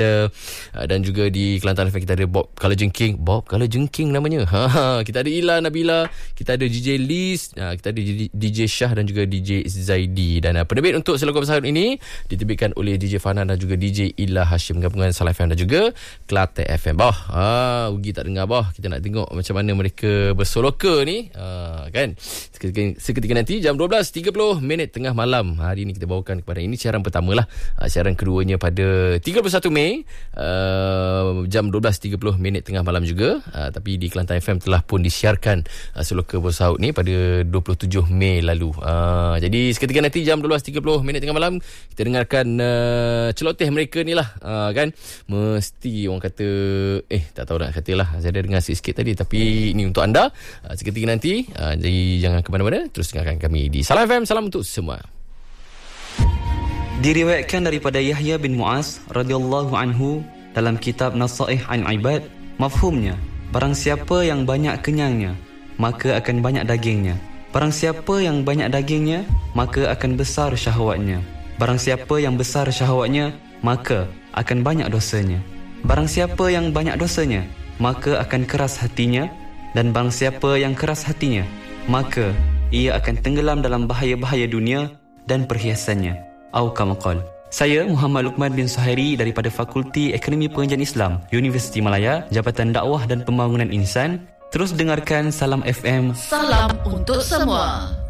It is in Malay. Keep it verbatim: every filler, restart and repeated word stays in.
dan juga di Kelantan F M kita ada Bob Kalajengking. Bob Kalajengking namanya. Ha, kita ada Ila Nabila, kita ada D J Liz, kita ada D J Shah dan juga D J Zaidi. Dan penerbit untuk Selaku Bersahut ini diterbitkan oleh D J Fanan dan juga D J Ila Hashim, gabungan Salai F M dan juga Kelantan F M. Bah, ha, Ugi tak dengar bah. Kita nak tengok macam mana mereka bersoloka ni. Ha, kan? Seketika, seketika nanti jam dua belas tiga puluh minit tengah malam. Hari ini kita bawakan kepada ini siaran pertama lah. Ha, siaran keduanya pada tiga puluh satu Mei uh, jam dua belas tiga puluh minit tengah malam juga. Uh, tapi di Kelantan F M telah pun disiarkan uh, Soloka Bersahut ni pada dua puluh tujuh Mei lalu. Uh, jadi seketika nanti jam dua belas tiga puluh minit tengah malam kita dengarkan uh, celoteh mereka ni lah. Uh, kan? Mesti orang kata eh tak tahu nak kata lah. Saya ada dengar sikit tadi tapi ini untuk anda. Uh, seketika nanti uh, jadi jangan ke mana-mana, terus dengarkan kami di Salam F M. Salam untuk semua. Diriwayatkan daripada Yahya bin Mu'az radhiyallahu anhu dalam kitab Nasaih Al-Ibad, mafhumnya, barang siapa yang banyak kenyangnya, maka akan banyak dagingnya. Barang siapa yang banyak dagingnya, maka akan besar syahwatnya. Barang siapa yang besar syahwatnya, maka akan banyak dosanya. Barang siapa yang banyak dosanya, maka akan keras hatinya. Dan barang siapa yang keras hatinya, maka ia akan tenggelam dalam bahaya-bahaya dunia dan perhiasannya. Au kama qala. Saya Muhammad Luqman bin Suhairi daripada Fakulti Akademi Pengajian Islam Universiti Malaya, Jabatan Dakwah dan Pembangunan Insan. Terus dengarkan Salam F M. Salam untuk semua.